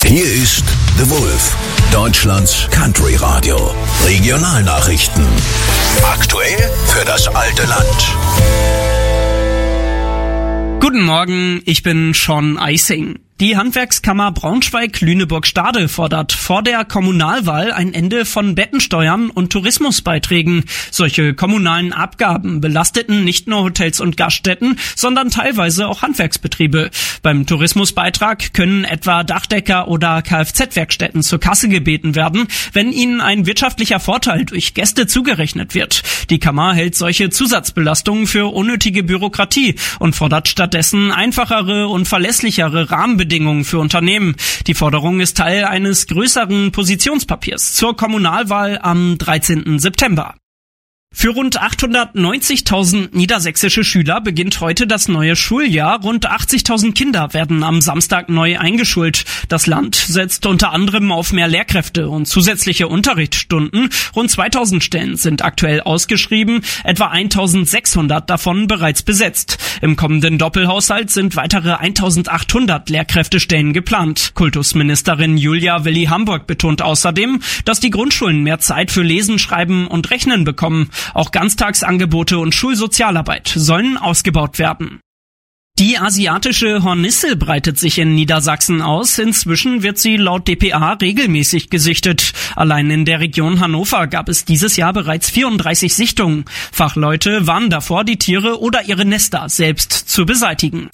Hier ist The Wolf, Deutschlands Country Radio. Regionalnachrichten. Aktuell für das alte Land. Guten Morgen, ich bin Sean Eising. Die Handwerkskammer Braunschweig-Lüneburg-Stade fordert vor der Kommunalwahl ein Ende von Bettensteuern und Tourismusbeiträgen. Solche kommunalen Abgaben belasteten nicht nur Hotels und Gaststätten, sondern teilweise auch Handwerksbetriebe. Beim Tourismusbeitrag können etwa Dachdecker oder Kfz-Werkstätten zur Kasse gebeten werden, wenn ihnen ein wirtschaftlicher Vorteil durch Gäste zugerechnet wird. Die Kammer hält solche Zusatzbelastungen für unnötige Bürokratie und fordert stattdessen einfachere und verlässlichere Rahmenbedingungen für Unternehmen. Die Forderung ist Teil eines größeren Positionspapiers zur Kommunalwahl am 13. September. Für rund 890.000 niedersächsische Schüler beginnt heute das neue Schuljahr. Rund 80.000 Kinder werden am Samstag neu eingeschult. Das Land setzt unter anderem auf mehr Lehrkräfte und zusätzliche Unterrichtsstunden. Rund 2.000 Stellen sind aktuell ausgeschrieben, etwa 1.600 davon bereits besetzt. Im kommenden Doppelhaushalt sind weitere 1.800 Lehrkräftestellen geplant. Kultusministerin Julia Willi-Hamburg betont außerdem, dass die Grundschulen mehr Zeit für Lesen, Schreiben und Rechnen bekommen. Auch Ganztagsangebote und Schulsozialarbeit sollen ausgebaut werden. Die asiatische Hornisse breitet sich in Niedersachsen aus. Inzwischen wird sie laut dpa regelmäßig gesichtet. Allein in der Region Hannover gab es dieses Jahr bereits 34 Sichtungen. Fachleute warnen davor, die Tiere oder ihre Nester selbst zu beseitigen.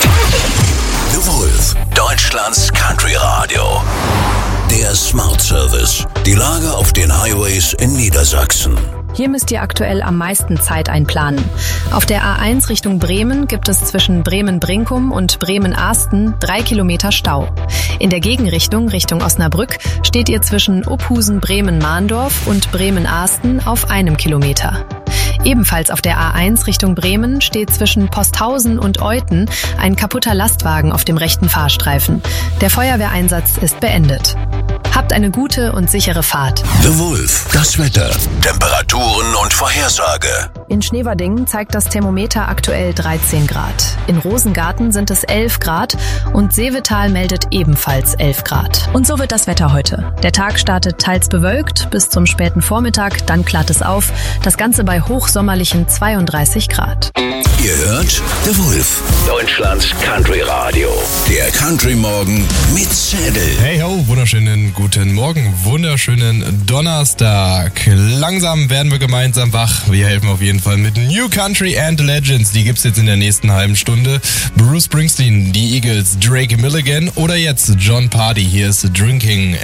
The Wolf, Deutschlands Country Radio. Der Smart Service. Die Lage auf den Highways in Niedersachsen. Hier müsst ihr aktuell am meisten Zeit einplanen. Auf der A1 Richtung Bremen gibt es zwischen Bremen-Brinkum und Bremen-Ahsten 3 Kilometer Stau. In der Gegenrichtung, Richtung Osnabrück, steht ihr zwischen Ophusen-Bremen-Mahndorf und Bremen-Ahsten auf 1 Kilometer. Ebenfalls auf der A1 Richtung Bremen steht zwischen Posthausen und Euthen ein kaputter Lastwagen auf dem rechten Fahrstreifen. Der Feuerwehreinsatz ist beendet. Habt eine gute und sichere Fahrt. The Wolf, das Wetter, Temperaturen und Vorhersage. In Schneverdingen zeigt das Thermometer aktuell 13 Grad. In Rosengarten sind es 11 Grad und Seevetal meldet ebenfalls 11 Grad. Und so wird das Wetter heute. Der Tag startet teils bewölkt bis zum späten Vormittag, dann klart es auf. Das Ganze bei hochsommerlichen 32 Grad. Ihr hört The Wolf, Deutschlands Country Radio. Der Country Morgen mit Zedel. Hey ho, wunderschönen guten Morgen, wunderschönen Donnerstag. Langsam werden wir gemeinsam wach. Wir helfen auf jeden Fall mit New Country and Legends. Die gibt's jetzt in der nächsten halben Stunde. Bruce Springsteen, die Eagles, Drake Milligan oder jetzt John Party. Hier ist Drinking